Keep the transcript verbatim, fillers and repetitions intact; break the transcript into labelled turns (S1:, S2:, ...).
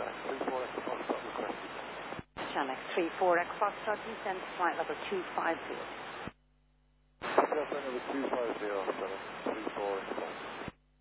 S1: three four X Foxtrot requested.
S2: Channel three four X Foxtrot, descend to flight level two five zero.
S1: Flight level two five zero, seven three four X Foxtrot.